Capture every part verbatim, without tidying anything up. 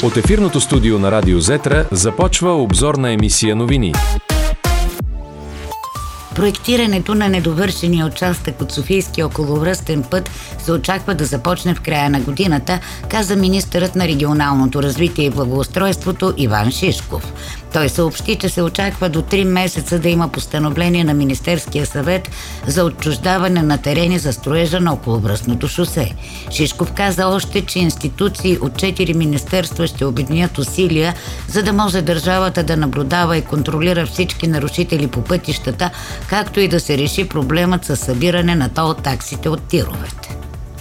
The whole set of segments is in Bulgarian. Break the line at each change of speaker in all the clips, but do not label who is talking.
От ефирното студио на Радио Зетра започва обзорна емисия новини.
Проектирането на недовършения участък от Софийския околовръстен път се очаква да започне в края на годината, каза министърът на регионалното развитие и благоустройството Иван Шишков. Той съобщи, че се очаква до три месеца да има постановление на Министерския съвет за отчуждаване на терени за строежа на околовръстното шосе. Шишков каза още, че институции от четири министерства ще обединят усилия, за да може държавата да наблюдава и контролира всички нарушители по пътищата, както и да се реши проблемът със събиране на тол таксите от тировете.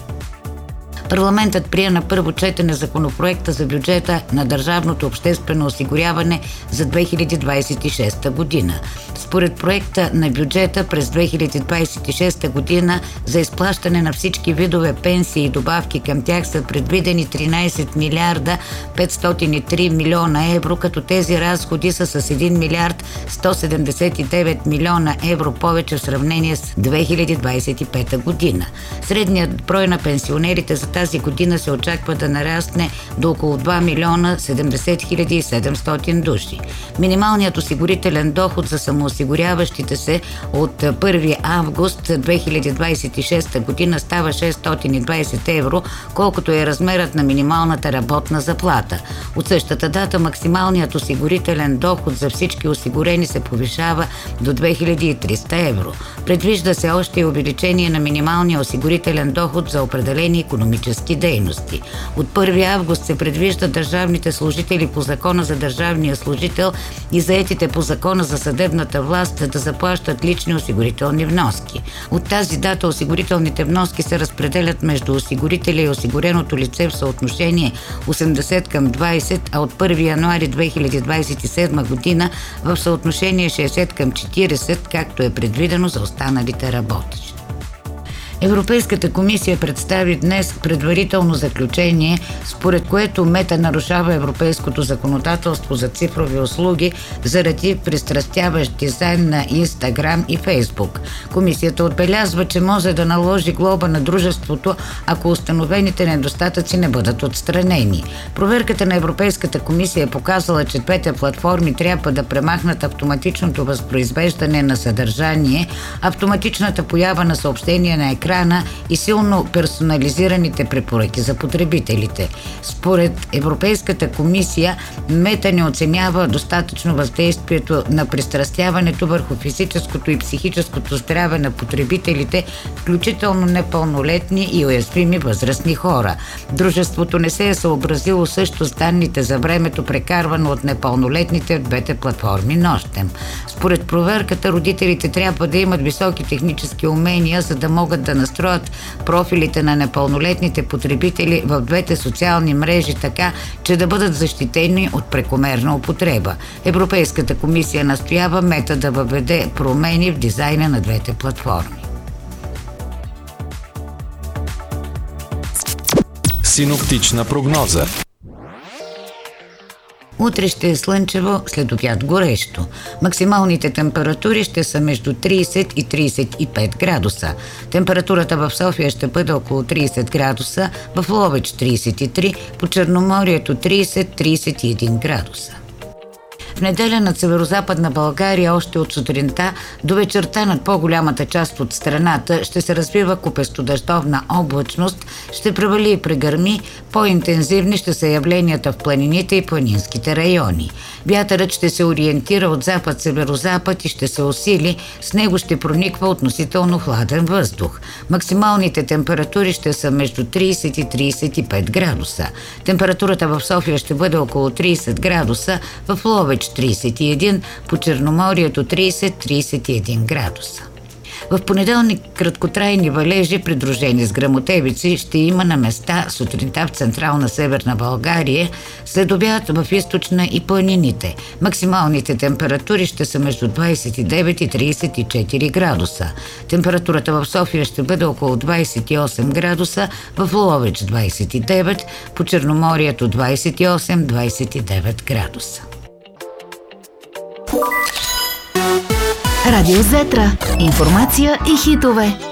Парламентът прие на първо четене законопроекта за бюджета на държавното обществено осигуряване за две хиляди двадесет и шеста година. Според проекта на бюджета през две хиляди двадесет и шеста година за изплащане на всички видове пенсии и добавки към тях са предвидени тринадесет милиарда петстотин и три милиона евро, като тези разходи са с един милиард сто седемдесет и девет милиона евро повече в сравнение с две хиляди двадесет и пета година. Средният брой на пенсионерите за тази година се очаква да нарасне до около два милиона седемдесет хиляди и седемстотин души. Минималният осигурителен доход за самоосигуряващите се от първи август две хиляди двадесет и шеста година става шестстотин и двадесет евро, колкото е размерът на минималната работна заплата. От същата дата максималният осигурителен доход за всички осигурени се повишава до две хиляди и триста евро. Предвижда се още и увеличение на минималния осигурителен доход за определени икономически дейности. От първи август се предвижда държавните служители по Закона за държавния служител и заетите по Закона за съдебната власт да заплащат лични осигурителни вноски. От тази дата осигурителните вноски се разпределят между осигурителя и осигуреното лице в съотношение осемдесет към двадесет, а от първи януари две хиляди двадесет и седма година в съотношение шестдесет към четиридесет, както е предвидено за останалите работещи. Европейската комисия представи днес предварително заключение, според което Мета нарушава европейското законодателство за цифрови услуги заради пристрастяващ дизайн на Инстаграм и Фейсбук. Комисията отбелязва, че може да наложи глоба на дружеството, ако установените недостатъци не бъдат отстранени. Проверката на Европейската комисия е показала, че двете платформи трябва да премахнат автоматичното възпроизвеждане на съдържание, автоматичната поява на съобщения на екрана и силно персонализираните препоръки за потребителите. Според Европейската комисия, Мета не оценява достатъчно въздействието на пристрастяването върху физическото и психическото здраве на потребителите, включително непълнолетни и уязвими възрастни хора. Дружеството не се е съобразило също с данните за времето, прекарвано от непълнолетните в двете платформи нощем. Според проверката, родителите трябва да имат високи технически умения, за да могат да настроят профилите на непълнолетните потребители в двете социални мрежи така, че да бъдат защитени от прекомерна употреба. Европейската комисия настоява Мета да въведе промени в дизайна на двете платформи.
Синоптична прогноза.
Утре ще е слънчево, след обяд горещо. Максималните температури ще са между тридесет и тридесет и пет градуса. Температурата в София ще бъде около тридесет градуса, в Ловеч тридесет и три, по Черноморието тридесет до тридесет и един градуса. В неделя над северозападна България още от сутринта до вечерта над по-голямата част от страната ще се развива купестодъждовна облачност, ще превали и прегърми, по-интензивни ще са явленията в планините и планинските райони. Вятърът ще се ориентира от запад-северозапад и ще се усили, с него ще прониква относително хладен въздух. Максималните температури ще са между тридесет и тридесет и пет градуса. Температурата в София ще бъде около тридесет градуса, в Ловеч тридесет и един, по Черноморието тридесет до тридесет и един градуса. В понеделник краткотрайни валежи, придружени с гръмотевици, ще има на места сутринта в централна северна България, след обяд в източна и планините. Максималните температури ще са между двадесет и девет и тридесет и четири градуса. Температурата в София ще бъде около двадесет и осем градуса, в Ловеч двадесет и девет, по Черноморието двадесет и осем до двадесет и девет градуса.
Радио Зетра. Информация и хитове.